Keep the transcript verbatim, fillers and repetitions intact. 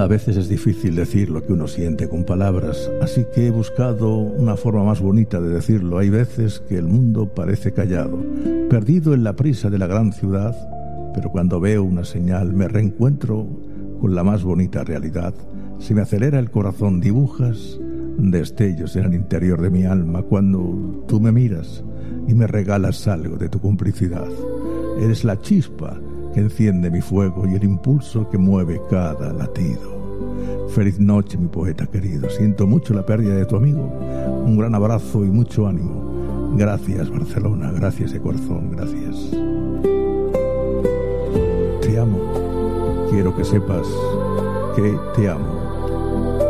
A veces es difícil decir lo que uno siente con palabras, así que he buscado una forma más bonita de decirlo. Hay veces que el mundo parece callado, perdido en la prisa de la gran ciudad, pero cuando veo una señal me reencuentro con la más bonita realidad. Se me acelera el corazón, dibujas destellos en el interior de mi alma cuando tú me miras y me regalas algo de tu complicidad. Eres la chispa que enciende mi fuego y el impulso que mueve cada latido. Feliz noche, mi poeta querido. Siento mucho la pérdida de tu amigo. Un gran abrazo y mucho ánimo. Gracias, Barcelona. Gracias de corazón. Gracias. Te amo. Quiero que sepas que te amo.